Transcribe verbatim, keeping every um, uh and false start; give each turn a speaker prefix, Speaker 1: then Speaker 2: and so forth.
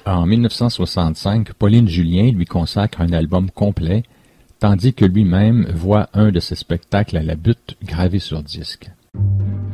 Speaker 1: En mille neuf cent soixante-cinq, Pauline Julien lui consacre un album complet, tandis que lui-même voit un de ses spectacles à la butte gravé sur disque.